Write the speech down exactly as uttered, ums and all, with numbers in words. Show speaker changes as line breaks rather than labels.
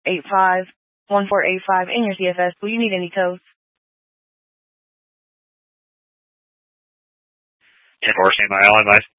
eight five one four eight five in your C F S. Will you need any codes?
ten four, stand by, all advice.